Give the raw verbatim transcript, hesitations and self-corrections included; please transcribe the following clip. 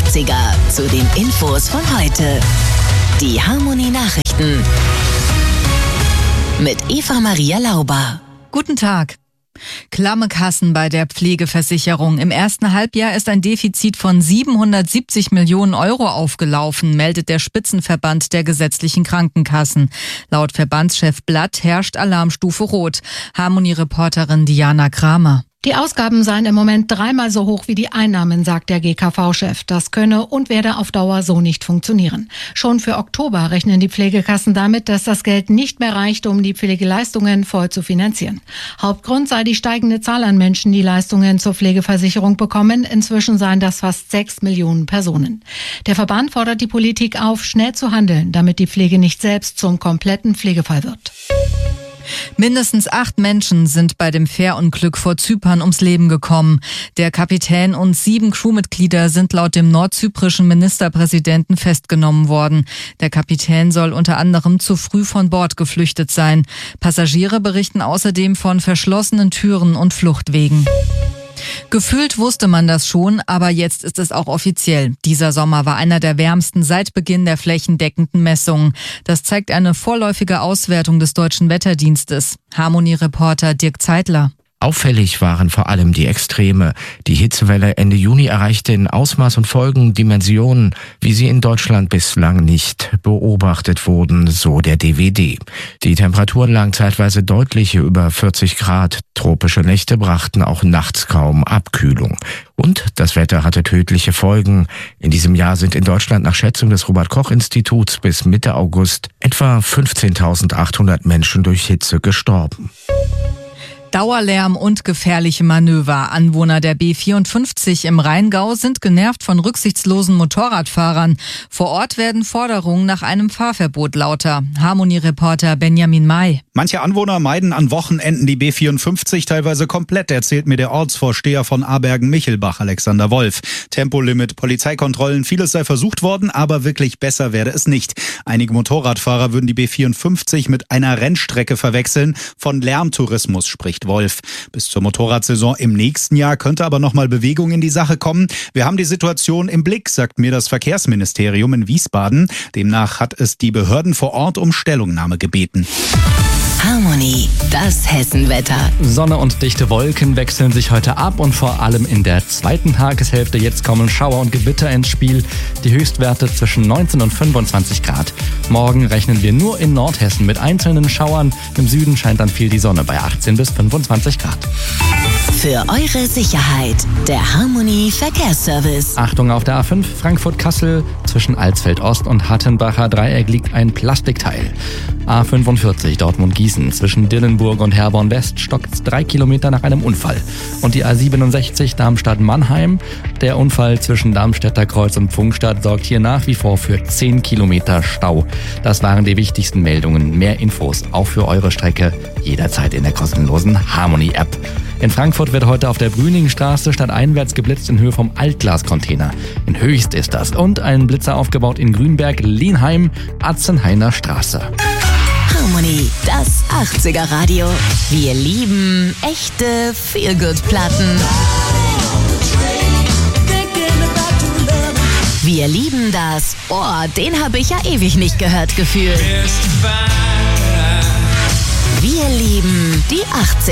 achtziger zu den Infos von heute. Die Harmonie Nachrichten mit Eva Maria Lauber. Guten Tag. Klamme Kassen bei der Pflegeversicherung. Im ersten Halbjahr ist ein Defizit von siebenhundertsiebzig Millionen Euro aufgelaufen, meldet der Spitzenverband der gesetzlichen Krankenkassen. Laut Verbandschef Blatt herrscht Alarmstufe Rot. Harmonie-Reporterin Diana Kramer. Die Ausgaben seien im Moment dreimal so hoch wie die Einnahmen, sagt der G K V-Chef. Das könne und werde auf Dauer so nicht funktionieren. Schon für Oktober rechnen die Pflegekassen damit, dass das Geld nicht mehr reicht, um die Pflegeleistungen voll zu finanzieren. Hauptgrund sei die steigende Zahl an Menschen, die Leistungen zur Pflegeversicherung bekommen. Inzwischen seien das fast sechs Millionen Personen. Der Verband fordert die Politik auf, schnell zu handeln, damit die Pflege nicht selbst zum kompletten Pflegefall wird. Mindestens acht Menschen sind bei dem Fährunglück vor Zypern ums Leben gekommen. Der Kapitän und sieben Crewmitglieder sind laut dem nordzyprischen Ministerpräsidenten festgenommen worden. Der Kapitän soll unter anderem zu früh von Bord geflüchtet sein. Passagiere berichten außerdem von verschlossenen Türen und Fluchtwegen. Gefühlt wusste man das schon, aber jetzt ist es auch offiziell. Dieser Sommer war einer der wärmsten seit Beginn der flächendeckenden Messungen. Das zeigt eine vorläufige Auswertung des Deutschen Wetterdienstes. Harmonie-Reporter Dirk Zeitler. Auffällig waren vor allem die Extreme. Die Hitzewelle Ende Juni erreichte in Ausmaß und Folgen Dimensionen, wie sie in Deutschland bislang nicht beobachtet wurden, so der D W D. Die Temperaturen lagen zeitweise deutlich über vierzig Grad. Tropische Nächte brachten auch nachts kaum Abkühlung. Und das Wetter hatte tödliche Folgen. In diesem Jahr sind in Deutschland nach Schätzung des Robert-Koch-Instituts bis Mitte August etwa fünfzehntausendachthundert Menschen durch Hitze gestorben. Dauerlärm und gefährliche Manöver. Anwohner der B vierundfünfzig im Rheingau sind genervt von rücksichtslosen Motorradfahrern. Vor Ort werden Forderungen nach einem Fahrverbot lauter. Harmonie-Reporter Benjamin May. Manche Anwohner meiden an Wochenenden die B vierundfünfzig teilweise komplett, erzählt mir der Ortsvorsteher von Abergen-Michelbach, Alexander Wolf. Tempolimit, Polizeikontrollen, vieles sei versucht worden, aber wirklich besser werde es nicht. Einige Motorradfahrer würden die B vierundfünfzig mit einer Rennstrecke verwechseln. Von Lärmtourismus spricht Wolf. Bis zur Motorradsaison im nächsten Jahr könnte aber nochmal Bewegung in die Sache kommen. Wir haben die Situation im Blick, sagt mir das Verkehrsministerium in Wiesbaden. Demnach hat es die Behörden vor Ort um Stellungnahme gebeten. Harmonie, das Hessenwetter. Sonne und dichte Wolken wechseln sich heute ab und vor allem in der zweiten Tageshälfte jetzt kommen Schauer und Gewitter ins Spiel. Die Höchstwerte zwischen neunzehn und fünfundzwanzig Grad. Morgen rechnen wir nur in Nordhessen mit einzelnen Schauern. Im Süden scheint dann viel die Sonne bei achtzehn bis fünfundzwanzig Grad. Für eure Sicherheit, der Harmonie Verkehrsservice. Achtung auf der A fünf Frankfurt-Kassel. Zwischen Alsfeld-Ost und Hattenbacher Dreieck liegt ein Plastikteil. A fünfundvierzig Dortmund-Gießen. Zwischen Dillenburg und Herborn-West stockt drei Kilometer nach einem Unfall. Und die A siebenundsechzig Darmstadt-Mannheim. Der Unfall zwischen Darmstädter Kreuz und Pfungstadt sorgt hier nach wie vor für zehn Kilometer Stau. Das waren die wichtigsten Meldungen. Mehr Infos auch für eure Strecke jederzeit in der kostenlosen Harmonie-App. In Frankfurt wird heute auf der Brüningstraße stadteinwärts geblitzt in Höhe vom Altglascontainer. In Höchst ist das. Und ein Blitzer aufgebaut in Grünberg, Lienheim, Atzenhainer Straße. Harmonie, das achtziger Radio. Wir lieben echte Feel-Good-Platten. Wir lieben das. Oh, den habe ich ja ewig nicht gehört gefühlt. Wir lieben die achtziger.